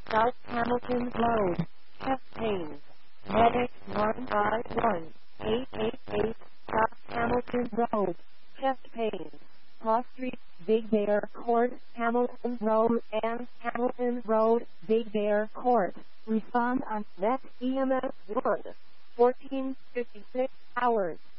South Hamilton Road, chest pains. Medic 151-888, South Hamilton Road, chest pains. Cross Street, Big Bear Court, Hamilton Road, and Hamilton Road, Big Bear Court. Respond on net EMS 1, 1456 hours.